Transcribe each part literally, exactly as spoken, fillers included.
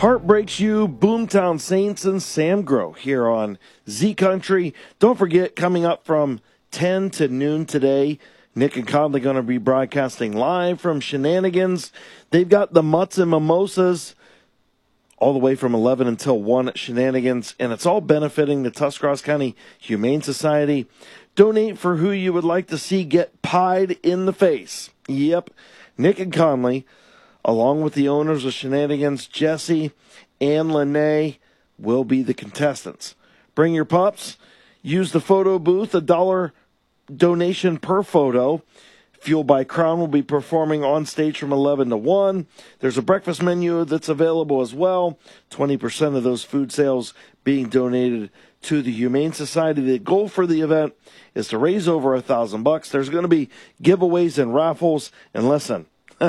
Heart Breaks You, Boomtown Saints, and Sam Grow here on Z Country. Don't forget, coming up from ten to noon today, Nick and Conley going to be broadcasting live from Shenanigans. They've got the Mutts and Mimosas all the way from eleven until one at Shenanigans, and it's all benefiting the Tuscarawas County Humane Society. Donate for who you would like to see get pied in the face. Yep, Nick and Conley, along with the owners of Shenanigans, Jesse and Lene, will be the contestants. Bring your pups. Use the photo booth, a dollar donation per photo. Fueled by Crown will be performing on stage from eleven to one. There's a breakfast menu that's available as well. twenty percent of those food sales being donated to the Humane Society. The goal for the event is to raise over a thousand bucks. There's going to be giveaways and raffles. And listen,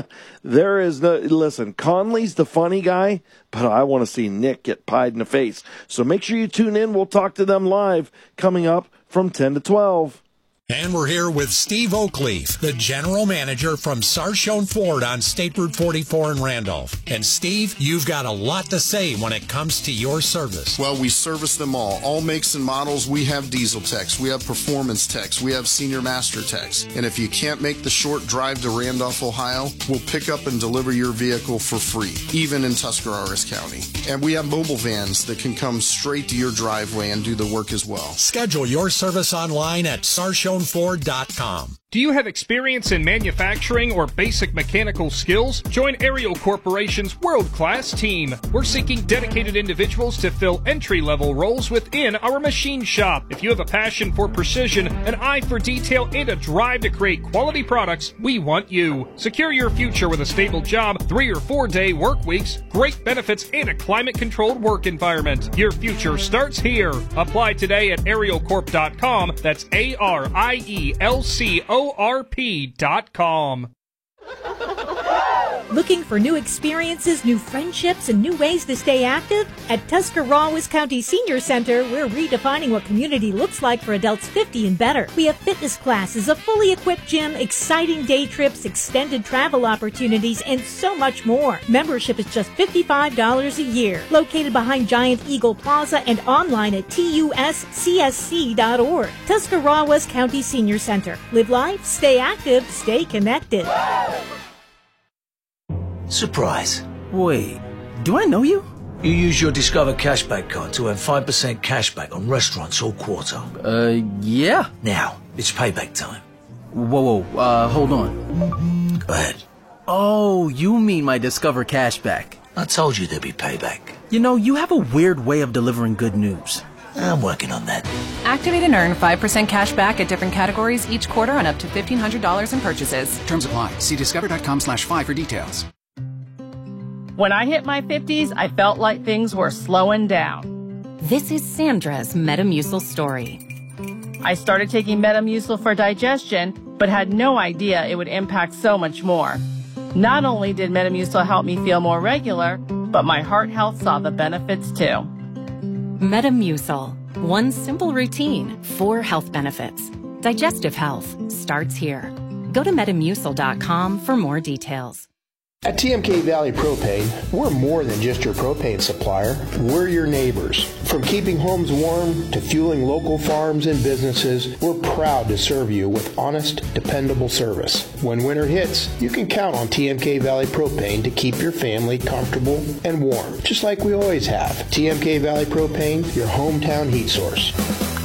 there is no, listen, Conley's the funny guy, but I want to see Nick get pied in the face. So make sure you tune in. We'll talk to them live coming up from ten to twelve. And we're here with Steve Oakleaf, the general manager from Sarshone Ford on State Route forty-four in Randolph. And Steve, you've got a lot to say when it comes to your service. Well, we service them all. All makes and models. We have diesel techs. We have performance techs. We have senior master techs. And if you can't make the short drive to Randolph, Ohio, we'll pick up and deliver your vehicle for free, even in Tuscarawas County. And we have mobile vans that can come straight to your driveway and do the work as well. Schedule your service online at sarshone ford dot com. Do you have experience in manufacturing or basic mechanical skills? Join Ariel Corporation's world-class team. We're seeking dedicated individuals to fill entry-level roles within our machine shop. If you have a passion for precision, an eye for detail, and a drive to create quality products, we want you. Secure your future with a stable job, three or four-day work weeks, great benefits, and a climate-controlled work environment. Your future starts here. Apply today at ariel corp dot com. That's A R I E L C O R P dot com. Looking for new experiences, new friendships, and new ways to stay active? At Tuscarawas County Senior Center, we're redefining what community looks like for adults fifty and better. We have fitness classes, a fully equipped gym, exciting day trips, extended travel opportunities, and so much more. Membership is just fifty-five dollars a year. Located behind Giant Eagle Plaza and online at T U S C S C dot org. Tuscarawas County Senior Center. Live life, stay active, stay connected. Surprise. Wait, do I know you? You use your Discover Cashback card to earn five percent cashback on restaurants all quarter. Uh, yeah. Now, it's payback time. Whoa, whoa, uh, hold on. Go ahead. Oh, you mean my Discover Cashback. I told you there'd be payback. You know, you have a weird way of delivering good news. I'm working on that. Activate and earn five percent cash back at different categories each quarter on up to fifteen hundred dollars in purchases. Terms apply. See discover dot com slash five for details. When I hit my fifties, I felt like things were slowing down. This is Sandra's Metamucil story. I started taking Metamucil for digestion, but had no idea it would impact so much more. Not only did Metamucil help me feel more regular, but my heart health saw the benefits too. Metamucil. One simple routine, four health benefits. Digestive health starts here. Go to metamucil dot com for more details. At T M K Valley Propane, we're more than just your propane supplier. We're your neighbors. From keeping homes warm to fueling local farms and businesses, we're proud to serve you with honest, dependable service. When winter hits, you can count on T M K Valley Propane to keep your family comfortable and warm, just like we always have. T M K Valley Propane, your hometown heat source.